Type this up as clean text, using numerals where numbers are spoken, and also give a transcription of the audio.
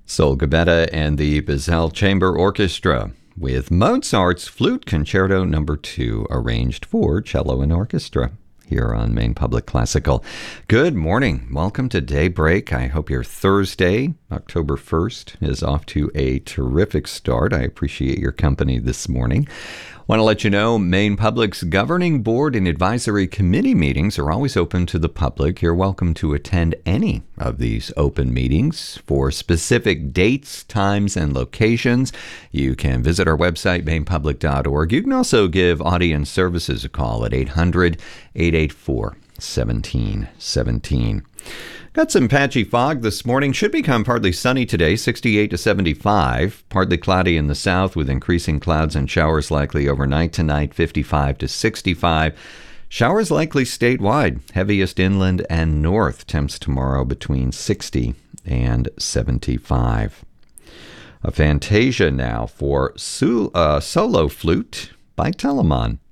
Sol Gabetta and the Basel Chamber Orchestra with Mozart's Flute Concerto No. 2, arranged for cello and orchestra, here on Maine Public Classical. Good morning. Welcome to Daybreak. I hope your Thursday, October 1st, is off to a terrific start. I appreciate your company this morning. Want to let you know, Maine Public's Governing Board and Advisory Committee meetings are always open to the public. You're welcome to attend any of these open meetings. For specific dates, times, and locations, you can visit our website, mainepublic.org. You can also give Audience Services a call at 800-884-1717. Got some patchy fog this morning. Should become partly sunny today, 68 to 75. Partly cloudy in the south with increasing clouds and showers likely overnight tonight, 55 to 65. Showers likely statewide, heaviest inland and north. Temps tomorrow between 60 and 75. A fantasia now for solo flute by Telemann.